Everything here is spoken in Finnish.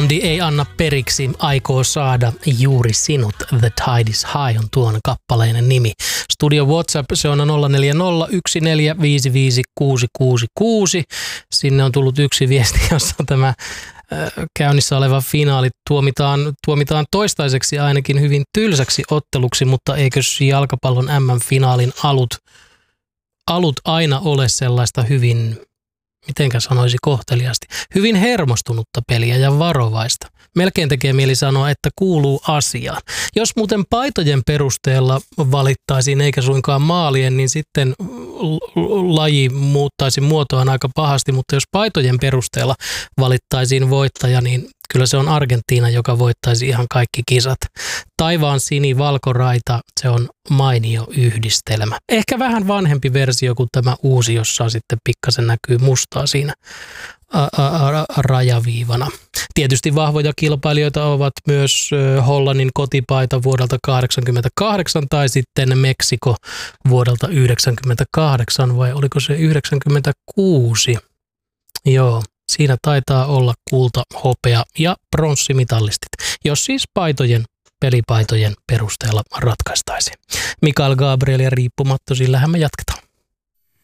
Blondie ei anna periksi, aikoo saada juuri sinut. The Tide is High on tuon kappaleinen nimi. Studio WhatsApp, se on 0401455666. Sinne on tullut yksi viesti, jossa tämä käynnissä oleva finaali tuomitaan toistaiseksi ainakin hyvin tylsäksi otteluksi, mutta eikös jalkapallon MM-finaalin alut aina ole sellaista hyvin, mitenkä sanoisi kohteliaasti, hyvin hermostunutta peliä ja varovaista. Melkein tekee mieli sanoa, että kuuluu asiaan. Jos muuten paitojen perusteella valittaisiin eikä suinkaan maalien, niin sitten laji muuttaisi muotoaan aika pahasti, mutta jos paitojen perusteella valittaisiin voittaja, niin kyllä se on Argentiina, joka voittaisi ihan kaikki kisat. Taivaan sini-valkoraita, se on mainio yhdistelmä. Ehkä vähän vanhempi versio kuin tämä uusi, jossa sitten pikkasen näkyy mustaa siinä rajaviivana. Tietysti vahvoja kilpailijoita ovat myös Hollannin kotipaita vuodelta 1988 tai sitten Meksiko vuodelta 1998 vai oliko se 1996? Joo. Siinä taitaa olla kulta, hopea ja pronssimitalistit, jos siis pelipaitojen perusteella ratkaistaisiin. Mikael Gabriel ja riippumatta, sillähän me jatketaan.